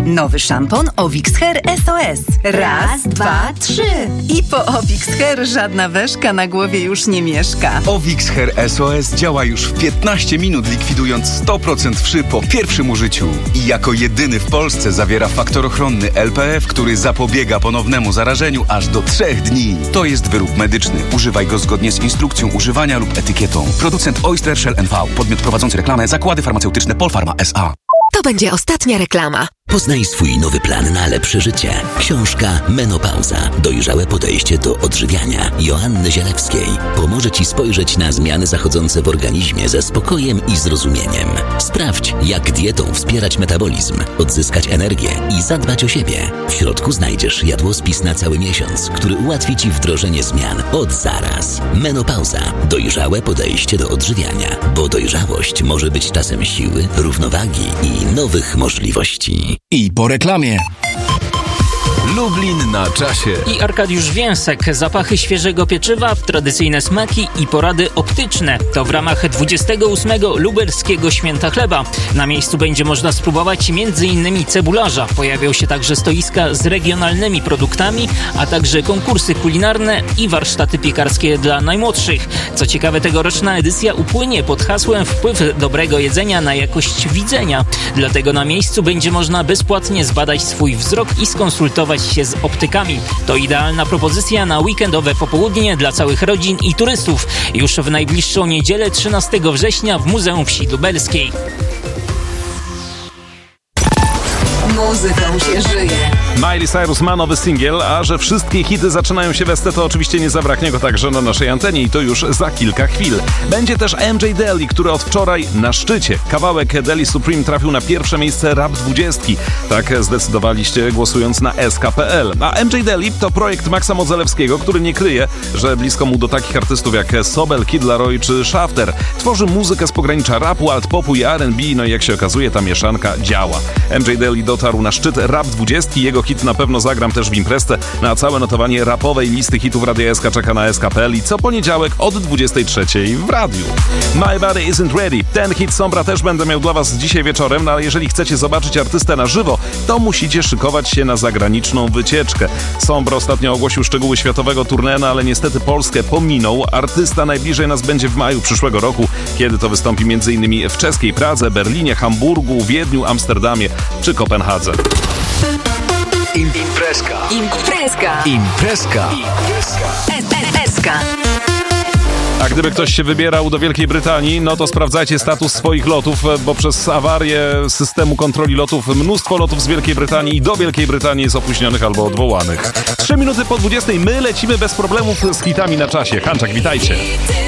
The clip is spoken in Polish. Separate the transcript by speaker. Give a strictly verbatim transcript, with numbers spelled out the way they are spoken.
Speaker 1: Nowy szampon Ovix Hair S O S. Raz, dwa, trzy. I po Ovix Hair żadna weszka na głowie już nie mieszka.
Speaker 2: Ovix Hair S O S działa już w piętnaście minut, likwidując sto procent wszy po pierwszym użyciu. I jako jedyny w Polsce zawiera faktor ochronny L P F, który zapobiega ponownemu zarażeniu aż do trzech dni. To jest wyrób medyczny. Używaj go zgodnie z instrukcją używania lub etykietą. Producent Oyster Shell N V. Podmiot prowadzący reklamę Zakłady Farmaceutyczne Polpharma S A.
Speaker 3: To będzie ostatnia reklama.
Speaker 4: Poznaj swój nowy plan na lepsze życie. Książka Menopauza. Dojrzałe podejście do odżywiania Joanny Zielewskiej pomoże Ci spojrzeć na zmiany zachodzące w organizmie ze spokojem i zrozumieniem. Sprawdź, jak dietą wspierać metabolizm, odzyskać energię i zadbać o siebie. W środku znajdziesz jadłospis na cały miesiąc, który ułatwi Ci wdrożenie zmian od zaraz. Menopauza. Dojrzałe podejście do odżywiania, bo dojrzałość może być czasem siły, równowagi i nowych możliwości.
Speaker 5: I po reklamie. Lublin na czasie.
Speaker 6: I Arkadiusz Więsek. Zapachy świeżego pieczywa, tradycyjne smaki i porady optyczne. To w ramach dwudziestego ósmego Lubelskiego Święta Chleba. Na miejscu będzie można spróbować między innymi cebularza. Pojawią się także stoiska z regionalnymi produktami, a także konkursy kulinarne i warsztaty piekarskie dla najmłodszych. Co ciekawe, tegoroczna edycja upłynie pod hasłem wpływ dobrego jedzenia na jakość widzenia. Dlatego na miejscu będzie można bezpłatnie zbadać swój wzrok i skonsultować się z optykami. To idealna propozycja na weekendowe popołudnie dla całych rodzin i turystów. Już w najbliższą niedzielę trzynastego września w Muzeum Wsi Lubelskiej.
Speaker 1: Muzyką się żyje.
Speaker 7: Miley Cyrus ma nowy singiel, a że wszystkie hity zaczynają się we S T, to oczywiście nie zabraknie go także na naszej antenie i to już za kilka chwil. Będzie też M J Daly, który od wczoraj na szczycie. Kawałek Daly Supreme trafił na pierwsze miejsce Rap dwudziestki. Tak zdecydowaliście, głosując na S K kropka P L. A M J Daly to projekt Maxa Modzelewskiego, który nie kryje, że blisko mu do takich artystów jak Sobel, Kid Laroi czy Shafter. Tworzy muzykę z pogranicza rapu, alt-popu i R and B, no i jak się okazuje, ta mieszanka działa. M J Daly dotarł na szczyt Rap dwudziestki, jego hit Na pewno zagram też w imprezce. Na całe notowanie rapowej listy hitów Radia S K czeka na S K kropka P L i co poniedziałek od dwudziestej trzeciej w radiu. My Body Isn't Ready. Ten hit Sombra też będę miał dla Was dzisiaj wieczorem, no ale jeżeli chcecie zobaczyć artystę na żywo, to musicie szykować się na zagraniczną wycieczkę. Sombra ostatnio ogłosił szczegóły światowego tournée, no ale niestety Polskę pominął. Artysta najbliżej nas będzie w maju przyszłego roku, kiedy to wystąpi m.in. w czeskiej Pradze, Berlinie, Hamburgu, Wiedniu, Amsterdamie czy Kopenhadze.
Speaker 5: Imprezka.
Speaker 1: Imprezka.
Speaker 5: Imprezka.
Speaker 1: Imprezka.
Speaker 7: A gdyby ktoś się wybierał do Wielkiej Brytanii, no to sprawdzajcie status swoich lotów, bo przez awarię systemu kontroli lotów mnóstwo lotów z Wielkiej Brytanii i do Wielkiej Brytanii jest opóźnionych albo odwołanych. Trzy minuty po dwudziestej my lecimy bez problemów z hitami na czasie. Hanczak, witajcie.